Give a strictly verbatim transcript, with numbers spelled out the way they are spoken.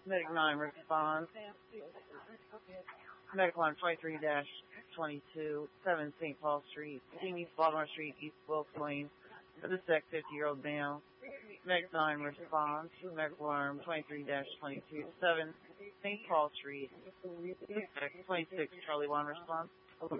Medic nine responds. Medic one twenty-three dash twenty-two, seven Saint Paul Street, East Baltimore Street, East Wilkes Lane, for the sick fifty-year-old male. Medic nine responds. Medic one twenty-three dash twenty-two, seven Saint Paul Street, twenty-six Charlie one responds.